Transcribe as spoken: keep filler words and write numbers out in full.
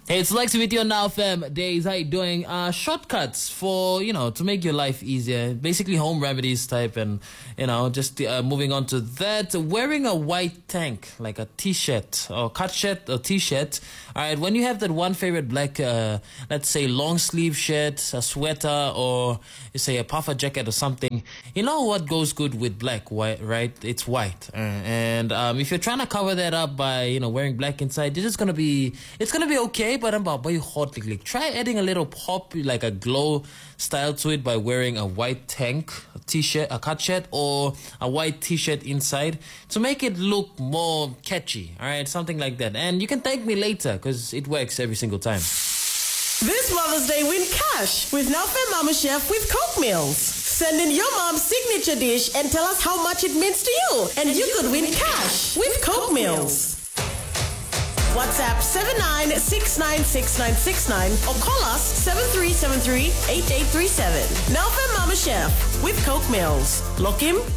Hey, it's Lexi with you on Now Fam Days. How you doing? Uh, shortcuts for, you know, to make your life easier. Basically home remedies type and, you know, just uh, moving on to that. Wearing a white tank, like a t-shirt or cut shirt or t-shirt. All right, when you have that one favorite black, uh, let's say long sleeve shirt, a sweater, or you say a puffer jacket or something, you know what goes good with black, white, right? It's white. Uh, and um, if you're trying to cover that up by, you know, wearing black inside, it's just going to be, it's going to be okay. But I'm about boy hot. Like, try adding a little pop, like a glow style to it by wearing a white tank, a t-shirt, a cut shirt, or a white t-shirt inside to make it look more catchy. All right, something like that. And you can thank me later because it works every single time. This Mother's Day, win cash with Now Fam Mama Chef with Coke Meals. Send in your mom's signature dish and tell us how much it means to you, and, and you, you could win cash with Coke Meals. WhatsApp seven nine six nine six nine six nine or call us seven three seven three eight eight three seven. Now Fam Mama Chef with Coke Mills. Lock him